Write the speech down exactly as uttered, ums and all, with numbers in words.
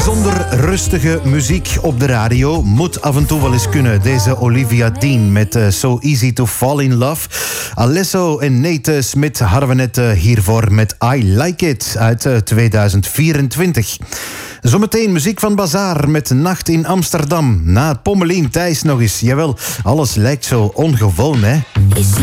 Zonder rustige muziek op de radio moet af en toe wel eens kunnen. Deze Olivia Dean met uh, So Easy to Fall in Love. Alesso en Nate Smith hadden we net uh, hiervoor met I Like It uit uh, tweeduizend vierentwintig. Zometeen muziek van Bazaar met Nacht in Amsterdam. Na Pommelien Thijs nog eens. Jawel, alles lijkt zo ongewoon, hè?